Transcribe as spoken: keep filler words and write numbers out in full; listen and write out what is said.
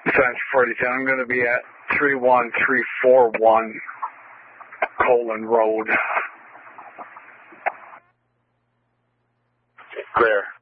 Central forty-ten, I'm going to be at three one three four one Colon Road. Clear.